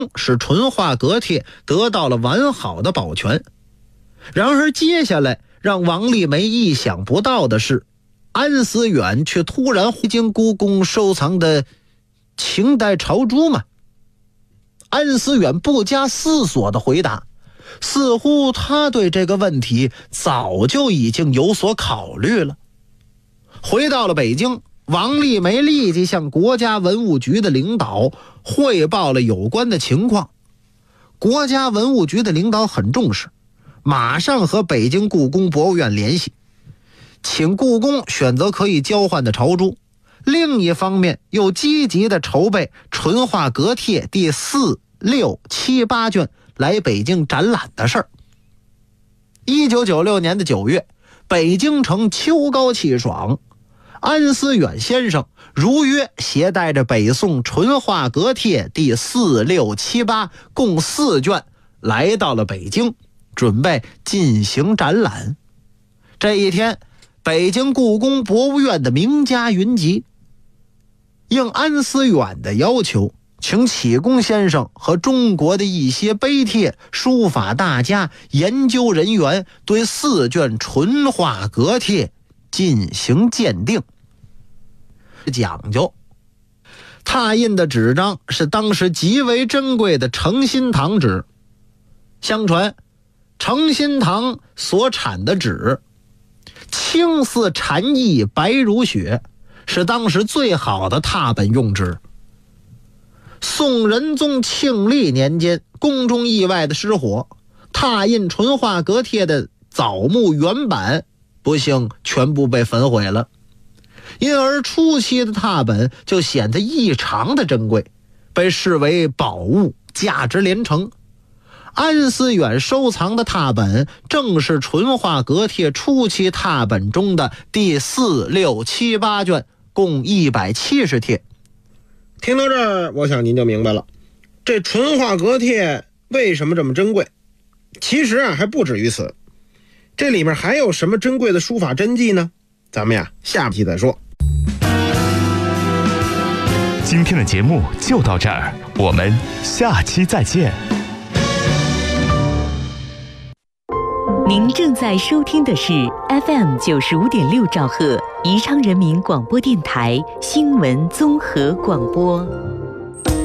使纯化镉铁得到了完好的保全。然而接下来让王丽梅意想不到的是，安思远却突然回京故宫收藏的清代朝珠嘛。安思远不加思索地回答，似乎他对这个问题早就已经有所考虑了。回到了北京，王丽梅立即向国家文物局的领导汇报了有关的情况。国家文物局的领导很重视，马上和北京故宫博物院联系，请故宫选择可以交换的朝珠。另一方面又积极地筹备纯化镉帖第4、6、7、8卷来北京展览的事儿。1996年的9月，北京城秋高气爽，安思远先生如约携带着北宋纯化镉帖第4、6、7、8共4卷来到了北京，准备进行展览。这一天，北京故宫博物院的名家云集，应安思远的要求，请启功先生和中国的一些碑帖、书法大家、研究人员对4卷纯化镉帖进行鉴定。讲究，拓印的纸张是当时极为珍贵的诚心堂纸。相传诚心堂所产的纸青似蝉翼，白如雪，是当时最好的拓本用纸。宋仁宗庆历年间，宫中意外的失火，拓印纯化镉帖的枣木原版不幸全部被焚毁了，因而初期的拓本就显得异常的珍贵，被视为宝物，价值连城。安思远收藏的拓本正是纯化镉帖初期拓本中的第4、6、7、8卷，共170帖。 听到这儿，我想您就明白了，这纯化镉帖为什么这么珍贵。其实还不止于此，这里面还有什么珍贵的书法真迹呢？咱们下期再说。 今天的节目就到这儿，我们下期再见。 您正在收听的是 FM 95.6兆赫宜昌人民广播电台新闻综合广播。